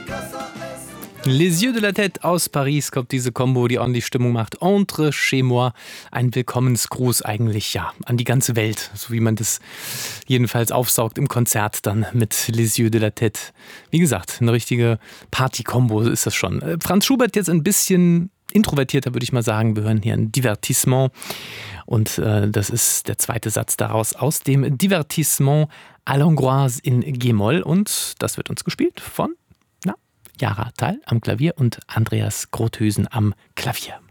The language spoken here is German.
Les yeux de la tête aus Paris kommt diese Combo, die ordentlich Stimmung macht. Entre chez moi, ein Willkommensgruß eigentlich, ja, an die ganze Welt, so wie man das jedenfalls aufsaugt im Konzert dann mit Les yeux de la tête. Wie gesagt, eine richtige Party-Combo ist das schon. Franz Schubert jetzt ein bisschen introvertierter, würde ich mal sagen. Wir hören hier ein Divertissement und das ist der zweite Satz daraus aus dem Divertissement à l'Hongroise in G-Moll und das wird uns gespielt von Jara Thal am Klavier und Andreas Grothuysen am Klavier.